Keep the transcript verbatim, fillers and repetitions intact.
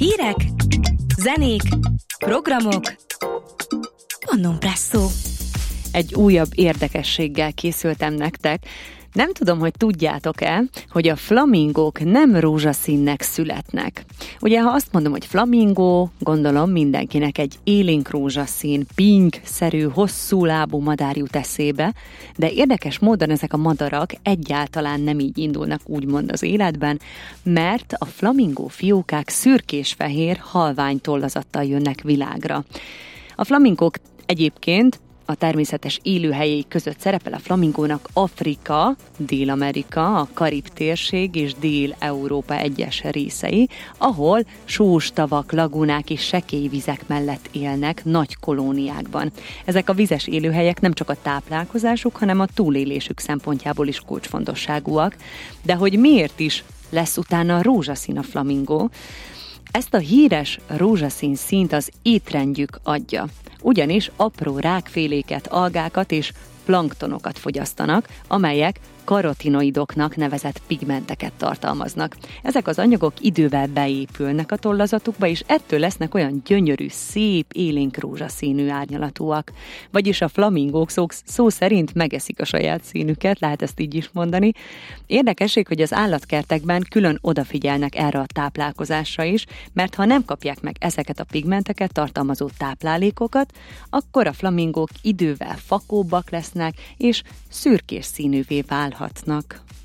Hírek, zenék, programok, Pannun Presszó. Egy újabb érdekességgel készültem nektek. Nem tudom, hogy tudjátok-e, hogy a flamingók nem rózsaszínnek születnek. Ugye, ha azt mondom, hogy flamingó, gondolom mindenkinek egy élénk rózsaszín, pink-szerű, hosszú lábú madár jut eszébe, de érdekes módon ezek a madarak egyáltalán nem így indulnak úgymond az életben, mert a flamingó fiókák szürkés-fehér halvány tollazattal jönnek világra. A flamingók egyébként a természetes élőhelyeik között szerepel a flamingónak Afrika, Dél-Amerika, a Karib-térség és Dél-Európa egyes részei, ahol sós tavak, lagúnák és sekély vizek mellett élnek nagy kolóniákban. Ezek a vizes élőhelyek nem csak a táplálkozásuk, hanem a túlélésük szempontjából is kulcsfontosságúak. De hogy miért is lesz utána rózsaszín a flamingó? Ezt a híres rózsaszín színt az étrendjük adja. Ugyanis apró rákféléket, algákat és planktonokat fogyasztanak, amelyek karotinoidoknak nevezett pigmenteket tartalmaznak. Ezek az anyagok idővel beépülnek a tollazatukba, és ettől lesznek olyan gyönyörű, szép, élénk rózsaszínű árnyalatúak. Vagyis a flamingók szó, szó szerint megeszik a saját színüket, lehet ezt így is mondani. Érdekesség, hogy az állatkertekben külön odafigyelnek erre a táplálkozásra is, mert ha nem kapják meg ezeket a pigmenteket tartalmazó táplálékokat, akkor a flamingók idővel fakóbbak lesznek, és szürkés színűvé válhatnak.